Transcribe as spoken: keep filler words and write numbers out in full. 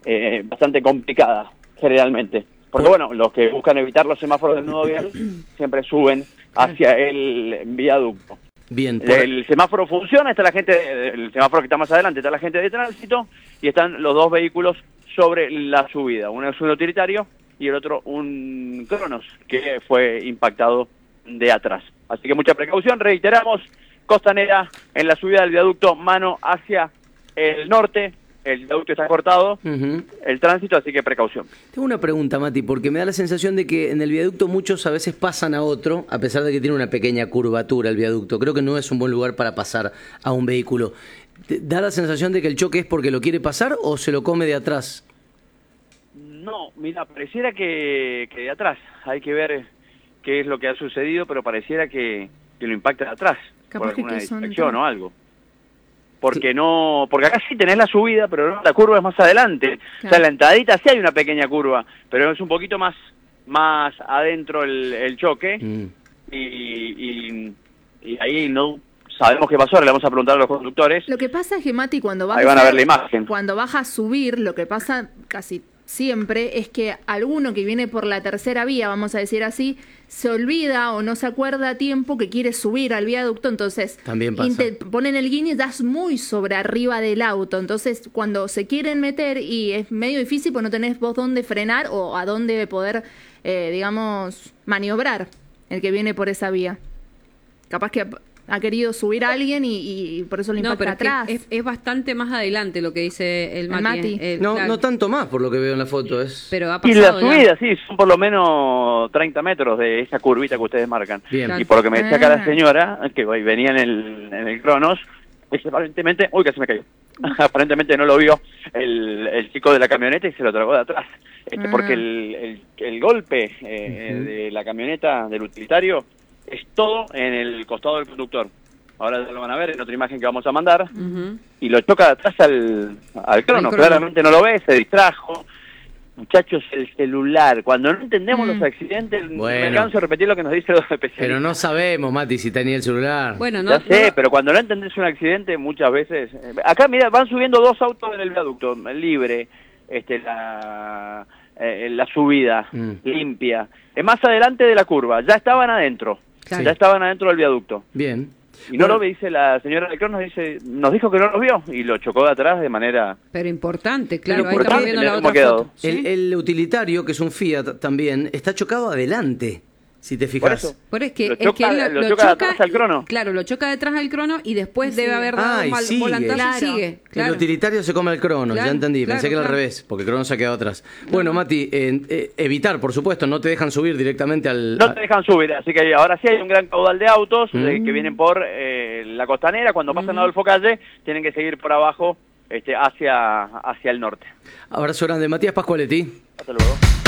eh, bastante complicada, generalmente. Porque bueno, los que buscan evitar los semáforos del nudo vial siempre suben hacia el viaducto. Bien. Por... El semáforo funciona, está la gente, el semáforo que está más adelante, está la gente de tránsito y están los dos vehículos sobre la subida. Uno es un utilitario y el otro un Cronos, que fue impactado de atrás. Así que mucha precaución, reiteramos, Costanera en la subida del viaducto, mano hacia el norte. El viaducto está cortado, uh-huh. el tránsito, así que precaución. Tengo una pregunta, Mati, porque me da la sensación de que en el viaducto muchos a veces pasan a otro, a pesar de que tiene una pequeña curvatura el viaducto. Creo que no es un buen lugar para pasar a un vehículo. ¿Da la sensación de que el choque es porque lo quiere pasar o se lo come de atrás? No, mira, pareciera que, que de atrás. Hay que ver qué es lo que ha sucedido, pero pareciera que, que lo impacta de atrás. Capaz por alguna que son... distracción o algo. Porque no, porque acá sí tenés la subida, pero no, la curva es más adelante. Claro. O sea, en la entradita sí hay una pequeña curva, pero es un poquito más más adentro el, el choque. Mm. Y, y, y ahí no sabemos qué pasó, ahora le vamos a preguntar a los conductores. Lo que pasa es que, Mati, cuando vas ahí van a ver la imagen. Cuando vas a subir, lo que pasa casi siempre es que alguno que viene por la tercera vía, vamos a decir así, se olvida o no se acuerda a tiempo que quiere subir al viaducto, entonces también pasa. Ponen el guiño y das muy sobre arriba del auto, entonces cuando se quieren meter y es medio difícil porque no tenés vos dónde frenar o a dónde poder, eh, digamos, maniobrar el que viene por esa vía. Capaz que ha querido subir a alguien y, y por eso lo impacta no, pero atrás. Es, es bastante más adelante lo que dice el Mati. El Mati. El, no, claro. no tanto más por lo que veo en la foto. es. Pero ha y pasado, la subida, ¿no? Sí, son por lo menos treinta metros de esa curvita que ustedes marcan. Bien. Y por lo que me decía acá la señora, que venía en el, en el Cronos, es aparentemente, uy, casi me cayó. Aparentemente no lo vio el, el chico de la camioneta y se lo tragó de atrás. Este, ah. Porque el, el, el golpe eh, uh-huh. de la camioneta del utilitario es todo en el costado del conductor. Ahora ya lo van a ver en otra imagen que vamos a mandar. Uh-huh. Y lo choca de atrás al, al Crono. Claramente no lo ve, se distrajo. Muchachos, el celular. Cuando no entendemos mm. los accidentes, bueno. me canso de repetir lo que nos dicen los especialistas. Pero no sabemos, Mati, si tenía el celular. Bueno, no, ya sé, no. pero cuando no entendés un accidente, muchas veces... Acá, mira, van subiendo dos autos en el viaducto, libre, este, la, eh, la subida, mm. limpia. Es más adelante de la curva, ya estaban adentro. Claro. Ya estaban adentro del viaducto. Bien. Y no bueno. lo ve, dice la señora del Cronos, nos dice, nos dijo que no lo vio y lo chocó de atrás de manera... Pero importante, claro, Pero importante, ahí estamos viendo la otra foto. El, el utilitario, que es un Fiat también, está chocado adelante, si te fijas. Por eso, Por es que, lo es choca, que él lo, lo choca, choca atrás al Crono. Claro, lo choca detrás al Crono y después sí. debe haber dado ah, mal sigue. volantazo claro. y sigue. Claro. El utilitario se come el Crono, claro, ya entendí, claro, pensé que era claro. al revés, porque el Crono se ha quedado atrás. No. Bueno, Mati, eh, eh, evitar, por supuesto, no te dejan subir directamente al... No te dejan subir, así que ahora sí hay un gran caudal de autos mm. eh, que vienen por eh, la Costanera, cuando pasan mm. a Adolfo Calle, tienen que seguir por abajo este, hacia, hacia el norte. Abrazo grande, Matías Pascualetti. Hasta luego.